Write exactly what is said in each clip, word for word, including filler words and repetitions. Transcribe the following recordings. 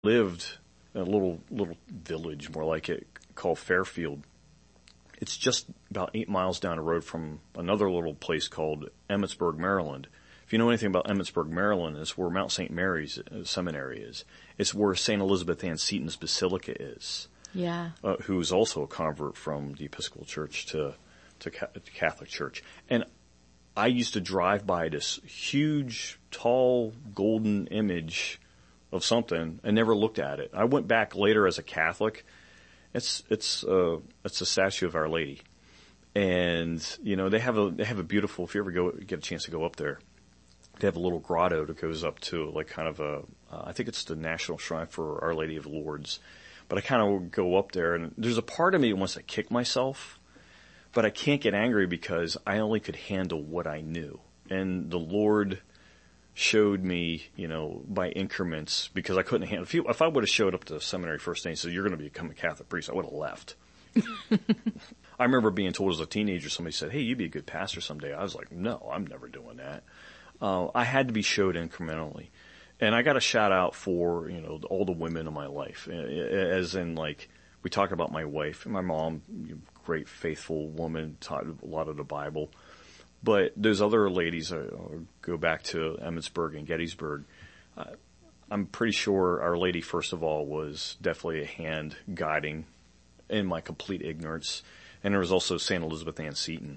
lived in a little little village, more like it, called Fairfield. It's just about eight miles down the road from another little place called Emmitsburg, Maryland. If you know anything about Emmitsburg, Maryland, it's where Mount Saint Mary's Seminary is. It's where Saint Elizabeth Ann Seton's Basilica is. Yeah. Uh, who is also a convert from the Episcopal Church to, to Catholic Church. And I used to drive by this huge, tall, golden image of something and never looked at it. I went back later as a Catholic. It's, it's, uh, it's a statue of Our Lady. And, you know, they have a, they have a beautiful, if you ever go, get a chance to go up there, they have a little grotto that goes up to like kind of a, uh, I think it's the National Shrine for Our Lady of Lourdes. But I kind of go up there, and there's a part of me that wants to kick myself, but I can't get angry because I only could handle what I knew. And the Lord showed me, you know, by increments, because I couldn't handle. If, you, if I would have showed up to the seminary first day and said, "You're going to become a Catholic priest," I would have left. I remember being told as a teenager, somebody said, "Hey, you'd be a good pastor someday." I was like, "No, I'm never doing that." Uh, I had to be showed incrementally. And I got a shout out for, you know, all the women in my life, as in like, we talk about my wife and my mom, great faithful woman, taught a lot of the Bible. But those other ladies, uh, go back to Emmitsburg and Gettysburg. Uh, I'm pretty sure Our Lady, first of all, was definitely a hand guiding in my complete ignorance. And there was also Saint Elizabeth Ann Seton.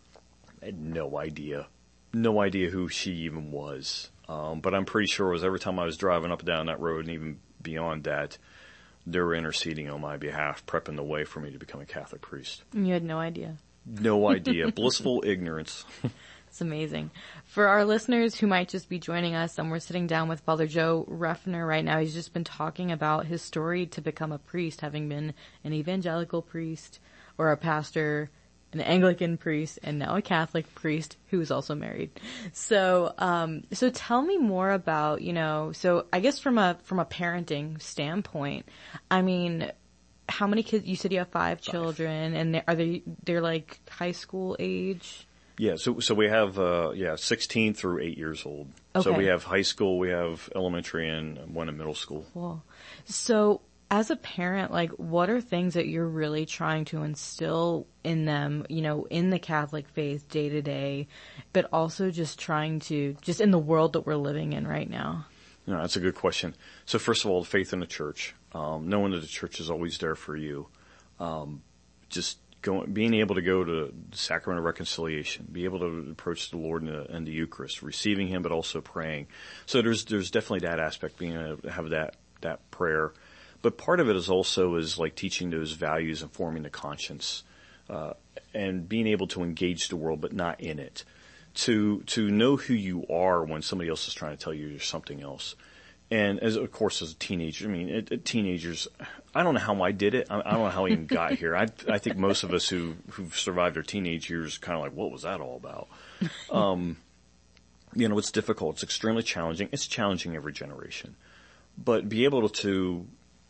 I had no idea, no idea who she even was. Um, but I'm pretty sure it was every time I was driving up and down that road, and even beyond that, they were interceding on my behalf, prepping the way for me to become a Catholic priest. You had no idea. No idea. Blissful ignorance. It's amazing. For our listeners who might just be joining us, um, we're sitting down with Father Joe Ruffner right now. He's just been talking about his story to become a priest, having been an evangelical priest or a pastor, an Anglican priest, and now a Catholic priest who is also married. So, um, so tell me more about, you know, so I guess from a, from a parenting standpoint, I mean, how many kids, you said you have five, five. children, and they, are they, they're like high school age? Yeah, so, so we have, uh, yeah, sixteen through eight years old. Okay. So we have high school, we have elementary, and one in middle school. Cool. So, as a parent, like, what are things that you're really trying to instill in them, you know, in the Catholic faith day to day, but also just trying to, just in the world that we're living in right now? No, that's a good question. So first of all, the faith in the church, um, knowing that the church is always there for you, um, just going, being able to go to the sacrament of reconciliation, be able to approach the Lord in the, in the Eucharist, receiving Him, but also praying. So there's, there's definitely that aspect, being able to have that, that prayer. But part of it is also is like teaching those values and forming the conscience, uh, and being able to engage the world, but not in it. To, to know who you are when somebody else is trying to tell you you're something else. And as, of course, as a teenager, I mean, it, it, teenagers, I don't know how I did it. I, I don't know how I even got here. I, I think most of us who, who've survived their teenage years kind of like, what was that all about? Um, you know, it's difficult. It's extremely challenging. It's challenging every generation. But be able to,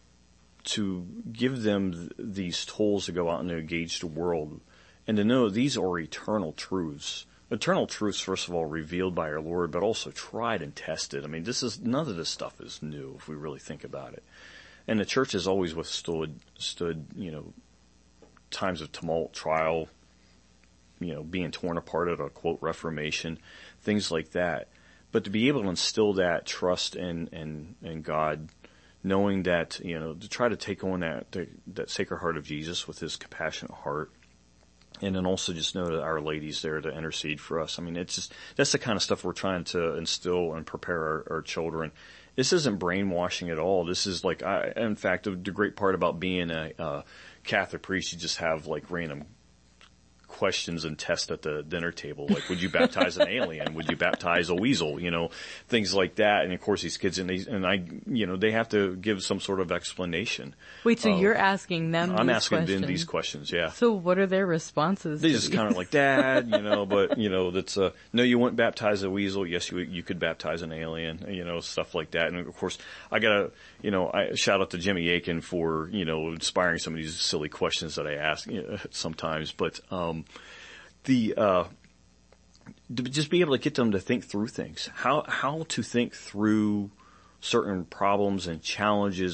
to give them th- these tools to go out and engage the world and to know these are eternal truths. Eternal truths, first of all, revealed by our Lord, but also tried and tested. I mean, this is, none of this stuff is new if we really think about it. And the church has always withstood, stood, you know, times of tumult, trial, you know, being torn apart at a quote reformation, things like that. But to be able to instill that trust in, in, in God, knowing that, you know, to try to take on that, that Sacred Heart of Jesus with His compassionate heart. And then also just know that Our Lady's there to intercede for us. I mean, it's just, that's the kind of stuff we're trying to instill and prepare our, our children. This isn't brainwashing at all. This is like, I, in fact, the, the great part about being a, a Catholic priest, you just have like random questions and tests at the dinner table. Like, would you baptize an alien? Would you baptize a weasel? You know, things like that. And of course these kids and these, and I, you know, they have to give some sort of explanation. Wait, so uh, you're asking them I'm these asking questions? them these questions, yeah. So what are their responses? They just kind of like, Dad, you know, but, you know, that's, uh, no, you wouldn't baptize a weasel. Yes, you, you could baptize an alien, you know, stuff like that. And of course, I gotta, you know, I shout out to Jimmy Aiken for, you know, inspiring some of these silly questions that I ask, you know, sometimes, but, um, the, uh, to just be able to get them to think through things, how, how to think through certain problems and challenges